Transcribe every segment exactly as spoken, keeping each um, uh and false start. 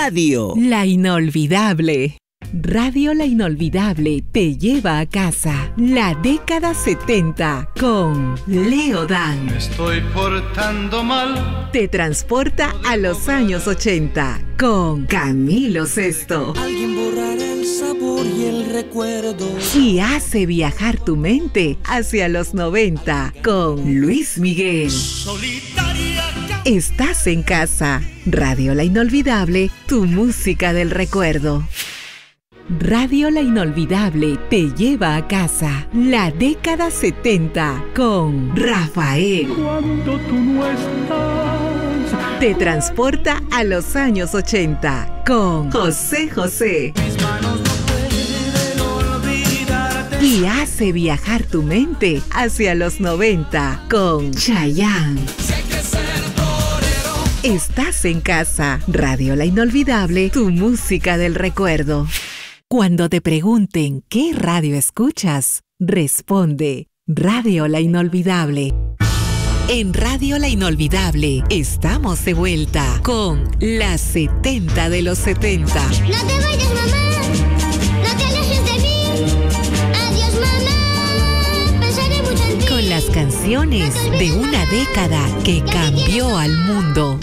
Radio La Inolvidable. Radio La Inolvidable te lleva a casa la década setenta con Leo Dan. Me estoy portando mal. Te transporta a los años ochenta con Camilo Sesto. Alguien borrará el sabor y el recuerdo. Y hace viajar tu mente hacia los noventa con Luis Miguel. Solitaria. Estás en casa. Radio La Inolvidable, tu música del recuerdo. Radio La Inolvidable te lleva a casa la década setenta con Rafael. Cuando tú no estás. Te transporta a los años ochenta con José José. Mis manos no pueden olvidarte. Y hace viajar tu mente hacia los noventa con Chayanne. Si hay que ser torero. Estás en casa. Radio La Inolvidable, tu música del recuerdo. Cuando te pregunten qué radio escuchas, responde Radio La Inolvidable. En Radio La Inolvidable estamos de vuelta con las setenta de los setenta. No te vayas, mamá. No te alejes de mí. Adiós, mamá. Pensaré mucho en ti. Con las canciones de una década que cambió al mundo.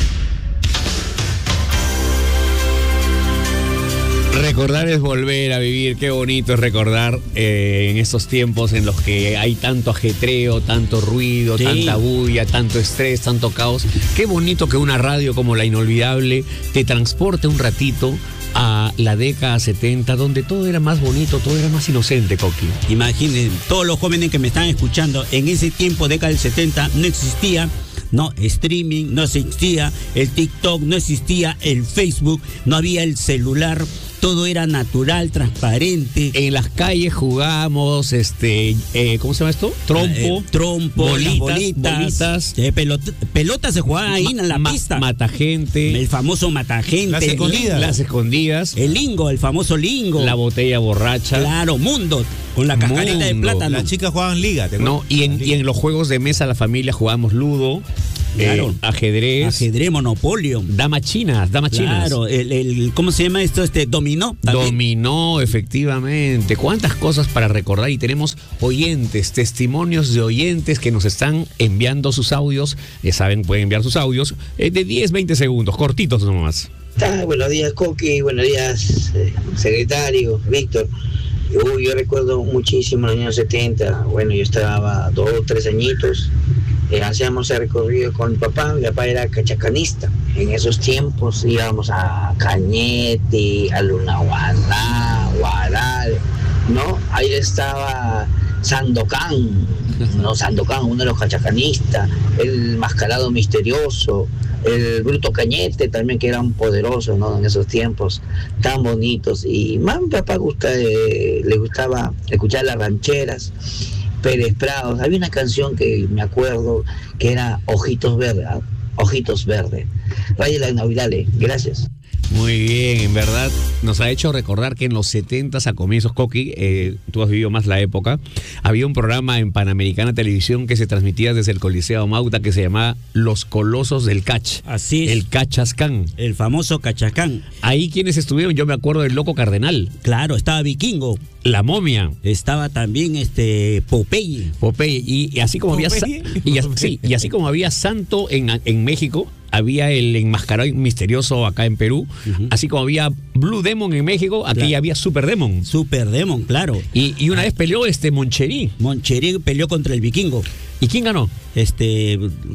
Recordar es volver a vivir, qué bonito es recordar eh, en estos tiempos en los que hay tanto ajetreo, tanto ruido, sí. tanta bulla, tanto estrés, tanto caos. Qué bonito que una radio como La Inolvidable te transporte un ratito a la década setenta, donde todo era más bonito, todo era más inocente, Coqui. Imaginen, todos los jóvenes que me están escuchando, en ese tiempo, década del setenta, no existía no streaming, no existía el TikTok, no existía el Facebook, no había el celular. Todo era natural, transparente. En las calles jugábamos, este, eh, ¿cómo se llama esto? Trompo. Eh, trompo, bolitas, bolitas. bolitas. Eh, pelota, pelotas se jugaban ahí Ma- en la ma- pista. Matagente. El famoso matagente. Las escondidas. Las escondidas. El lingo, el famoso lingo. La botella borracha. Claro, mundo. Con la cascarita de Mundo. plátano. Las chicas jugaban liga, ¿te acuerdas? No, y en, y en los juegos de mesa la familia jugábamos ludo, Claro. eh, ajedrez, Ajedrez, monopolio. damas chinas, damas chinas. Claro, el, el, ¿cómo se llama esto? Este, dominó. también. Dominó, efectivamente. Cuántas cosas para recordar, y tenemos oyentes, testimonios de oyentes que nos están enviando sus audios. Ya saben, pueden enviar sus audios eh, de diez, veinte segundos, cortitos nomás. Ah, buenos días, Coqui, buenos días, eh, secretario, Víctor. Uy, yo recuerdo muchísimo en los años setenta, bueno, yo estaba dos o tres añitos, eh, hacíamos el recorrido con mi papá, mi papá era cachacanista. En esos tiempos íbamos a Cañete, a Lunahuaná, Guaral, ¿no? Ahí estaba Sandokan, ¿no? Sandokan, uno de los cachacanistas, el Mascarado Misterioso, el Bruto Cañete también, que eran poderosos, ¿no? En esos tiempos tan bonitos. Y más a mi papá gusta, eh, le gustaba escuchar las rancheras, Pérez Prados. Había una canción que me acuerdo que era Ojitos Verdes, Ojitos Verdes. Radio La Inolvidable, gracias. Muy bien, en verdad nos ha hecho recordar que en los setentas, a comienzos, Coqui, eh, tú has vivido más la época, había un programa en Panamericana Televisión que se transmitía desde el Coliseo Mauta que se llamaba Los Colosos del Cach. Así es. El Cachascán. El famoso Cachacán. Ahí quienes estuvieron, yo me acuerdo del Loco Cardenal, Claro, estaba Vikingo. La Momia, Estaba también este Popeye. Popeye, y, y así como había sa- y, as- sí, y así como había Santo en, en México, había el enmascarado misterioso acá en Perú, Ujú. así como había Blue Demon en México, aquí Claro. había Super Demon. Super Demon, claro. Y, y una vez peleó este Moncherí. Moncherí peleó contra el Vikingo. ¿Y quién ganó? Este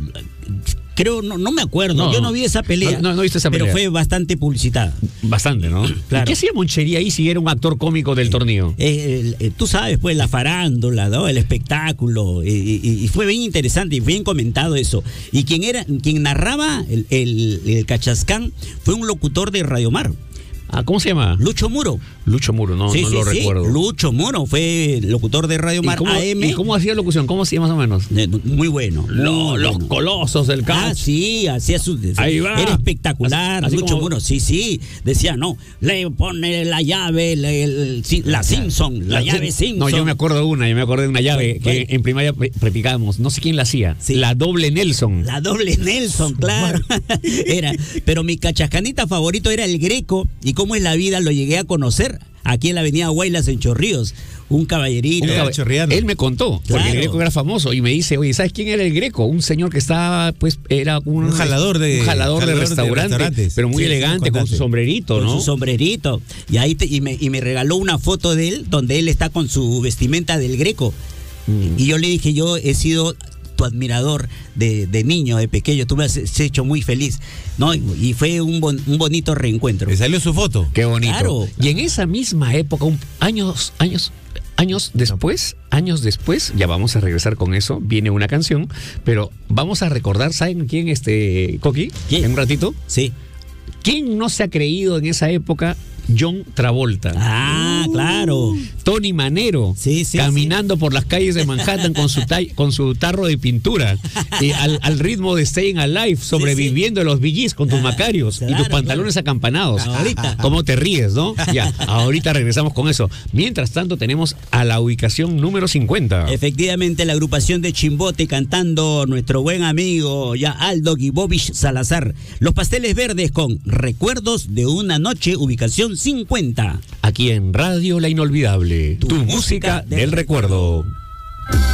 creo, no, no me acuerdo, No, yo no vi esa pelea. no, no viste esa pero pelea. fue bastante publicitada. Bastante, ¿no? Claro. ¿Y qué hacía Moncherí ahí si era un actor cómico del torneo? Eh, el- eh, tú sabes, pues, la farándula, ¿no? El espectáculo, eh, y, y fue bien interesante y bien comentado eso. Y quien era, quien narraba el, el, el Cachascán fue un locutor de Radio Mar. Ah, ¿cómo se llama? Lucho Muro. Lucho Muro, no, Sí, no sí, lo sí. recuerdo. Lucho Muro fue locutor de Radio ¿Y Mar cómo, A M. ¿Y cómo hacía locución? ¿Cómo hacía más o menos? Eh, Muy bueno. Lo- muy los bueno. colosos del catch. Ah, sí, hacía su. Ahí va. Era espectacular. Así- así Lucho como- Muro, sí, sí. Decía, no, le pone la llave, le- el- sí, la Simpson, la, llave Simpson. No, yo me acuerdo de una, yo me acuerdo de una llave ¿Cuál? que en primaria pre- practicábamos. No sé quién la hacía. Sí. La doble Nelson. La doble Nelson, claro. Era, pero mi cachascanita favorito era el Greco. Y cómo es la vida, lo llegué a conocer aquí en la avenida Guaylas, en Chorrillos. Un caballerito. Un Era cab- chorreando. Él me contó, porque Claro. el Greco era famoso y me dice, oye, ¿sabes quién era el Greco? Un señor que estaba, pues, era un, Un jalador de- un jalador de, jalador de restaurante, restaurantes. pero muy Sí, sí, me elegante, con su contaste. sombrerito, Con ¿no? su sombrerito. Y ahí te- y, me, y me regaló una foto de él donde él está con su vestimenta del Greco. Mm. Y yo le dije, yo he sido tu admirador de, de niño, de pequeño, tú me has has hecho muy feliz, ¿no? Y, y fue un, bon- un bonito reencuentro. Le salió su foto. Qué bonito. Claro. Y en esa misma época, un- años, años, años después, años después, ya vamos a regresar con eso, viene una canción, pero vamos a recordar, ¿saben quién, este, Coqui? ¿Quién? En un ratito. Sí. ¿Quién no se ha creído en esa época? John Travolta. Ah, claro. Tony Manero, Sí, sí, caminando por las calles de Manhattan con su ta- con su tarro de pintura, y al, al ritmo de Staying Alive, sobreviviendo a los Bee Gees con tus Ah, macarios y tus claro, pantalones acampanados. Ahorita. ¿Cómo te ríes, no? Ya, ahorita regresamos con eso. Mientras tanto, tenemos a la ubicación número cincuenta. Efectivamente, la agrupación de Chimbote cantando nuestro buen amigo ya Aldo Gibovich Salazar. Los Pasteles Verdes con Recuerdos de una Noche, ubicación cincuenta. Aquí en Radio La Inolvidable, tu, Tu música música del del recuerdo.